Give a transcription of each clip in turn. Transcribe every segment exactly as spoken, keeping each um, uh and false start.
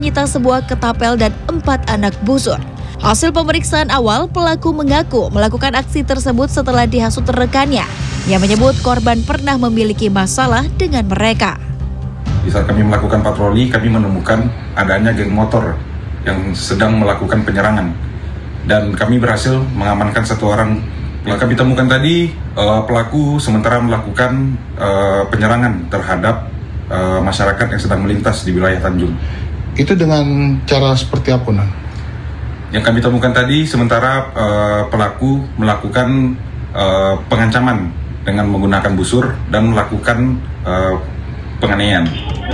menyita sebuah ketapel dan empat anak busur. Hasil pemeriksaan awal, pelaku mengaku melakukan aksi tersebut setelah dihasut rekannya. Ia menyebut korban pernah memiliki masalah dengan mereka. Di saat kami melakukan patroli, kami menemukan adanya geng motor yang sedang melakukan penyerangan. Dan kami berhasil mengamankan satu orang. Yang kami temukan tadi, pelaku sementara melakukan penyerangan terhadap masyarakat yang sedang melintas di wilayah Tanjung. Itu dengan cara seperti apa, Nah? Yang kami temukan tadi, sementara uh, pelaku melakukan uh, pengancaman dengan menggunakan busur dan melakukan uh, penganiayaan.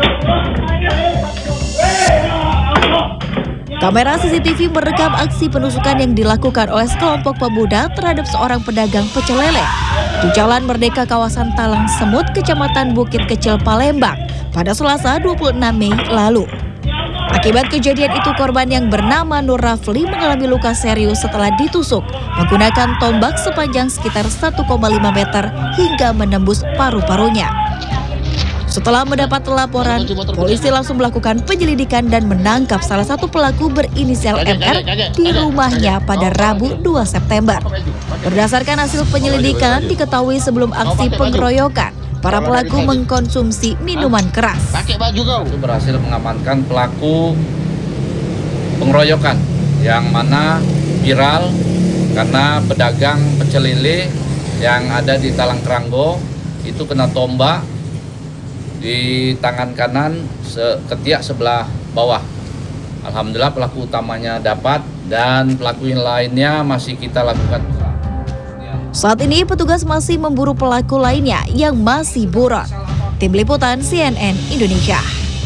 Kamera C C T V merekam aksi penusukan yang dilakukan oleh sekelompok pemuda terhadap seorang pedagang pecel lele di Jalan Merdeka kawasan Talang Semut, Kecamatan Bukit Kecil, Palembang pada Selasa dua puluh enam Mei lalu. Akibat kejadian itu, korban yang bernama Nur Rafli mengalami luka serius setelah ditusuk menggunakan tombak sepanjang sekitar satu koma lima meter hingga menembus paru-parunya. Setelah mendapat laporan, polisi langsung melakukan penyelidikan dan menangkap salah satu pelaku berinisial M R di rumahnya pada Rabu dua September. Berdasarkan hasil penyelidikan, diketahui sebelum aksi pengeroyokan, para pelaku mengkonsumsi minuman keras. Itu berhasil mengamankan pelaku pengeroyokan yang mana viral karena pedagang pecel lele yang ada di Talang Keranggo itu kena tombak di tangan kanan ketiak sebelah bawah. Alhamdulillah pelaku utamanya dapat dan pelaku yang lainnya masih kita lakukan. Saat ini petugas masih memburu pelaku lainnya yang masih buron. Tim Liputan C N N Indonesia.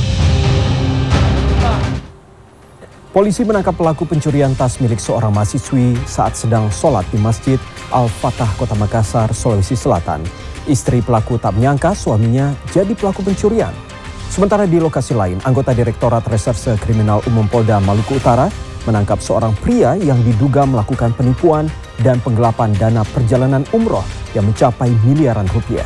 Polisi menangkap pelaku pencurian tas milik seorang mahasiswi saat sedang sholat di Masjid Al-Fatah, Kota Makassar, Sulawesi Selatan. Istri pelaku tak menyangka suaminya jadi pelaku pencurian. Sementara di lokasi lain, anggota Direktorat Reserse Kriminal Umum Polda Maluku Utara menangkap seorang pria yang diduga melakukan penipuan dan penggelapan dana perjalanan umroh yang mencapai miliaran rupiah.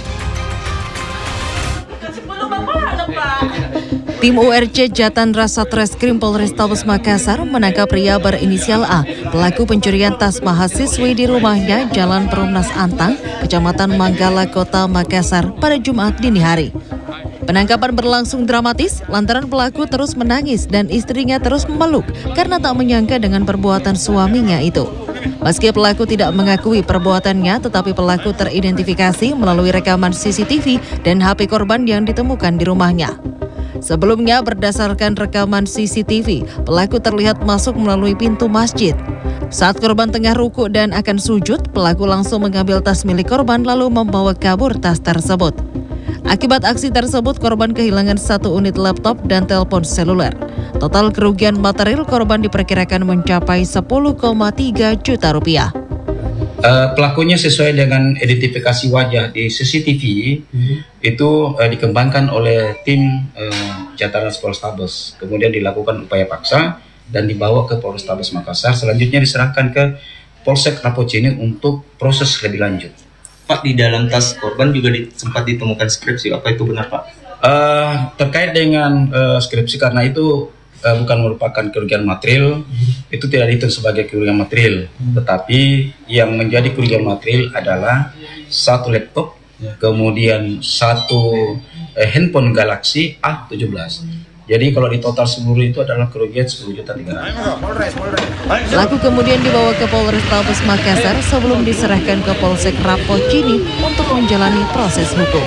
Tim U R C Jatan Satreskrim Polrestabes Makassar menangkap pria berinisial A, pelaku pencurian tas mahasiswi di rumahnya Jalan Perumnas Antang, Kecamatan Manggala, Kota Makassar pada Jumat dini hari. Penangkapan berlangsung dramatis lantaran pelaku terus menangis dan istrinya terus memeluk karena tak menyangka dengan perbuatan suaminya itu. Meski pelaku tidak mengakui perbuatannya, tetapi pelaku teridentifikasi melalui rekaman C C T V dan H P korban yang ditemukan di rumahnya. Sebelumnya, berdasarkan rekaman C C T V, pelaku terlihat masuk melalui pintu masjid. Saat korban tengah ruku dan akan sujud, pelaku langsung mengambil tas milik korban lalu membawa kabur tas tersebut. Akibat aksi tersebut, korban kehilangan satu unit laptop dan telepon seluler. Total kerugian material korban diperkirakan mencapai sepuluh koma tiga juta rupiah. Uh, pelakunya sesuai dengan identifikasi wajah di C C T V hmm. itu uh, dikembangkan oleh tim uh, Jataras Polrestabes, kemudian dilakukan upaya paksa dan dibawa ke Polrestabes Makassar, selanjutnya diserahkan ke Polsek Rapocini untuk proses lebih lanjut. Pak, di dalam tas korban juga di, sempat ditemukan skripsi, apa itu benar Pak? Uh, terkait dengan uh, skripsi, karena itu uh, bukan merupakan kerugian material, hmm. itu tidak dihitung sebagai kerugian material, hmm. tetapi yang menjadi kerugian material adalah satu laptop, ya. kemudian satu uh, handphone Galaxy A tujuh belas. Jadi kalau di total seluruh itu adalah kerugian sepuluh juta tiga ratus. Pelaku kemudian dibawa ke Polrestabes Makassar sebelum diserahkan ke Polsek Rapocini untuk menjalani proses hukum.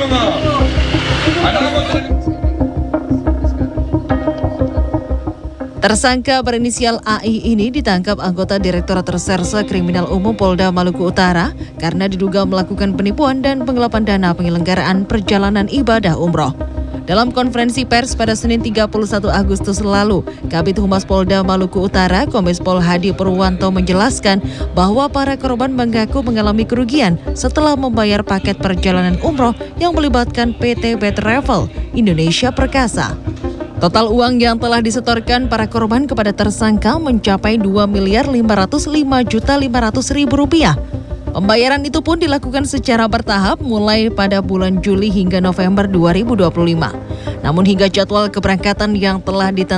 Tersangka berinisial A I ini ditangkap anggota Direktorat Reserse Kriminal Umum Polda Maluku Utara karena diduga melakukan penipuan dan penggelapan dana penyelenggaraan perjalanan ibadah umroh. Dalam konferensi pers pada Senin tiga puluh satu Agustus lalu, Kabid Humas Polda Maluku Utara, Kombes Pol Hadi Purwanto menjelaskan bahwa para korban mengaku mengalami kerugian setelah membayar paket perjalanan umroh yang melibatkan P T B Travel Indonesia Perkasa. Total uang yang telah disetorkan para korban kepada tersangka mencapai dua miliar lima ratus lima juta lima ratus ribu rupiah. Pembayaran itu pun dilakukan secara bertahap mulai pada bulan Juli hingga November dua ribu dua puluh lima. Namun hingga jadwal keberangkatan yang telah ditentukan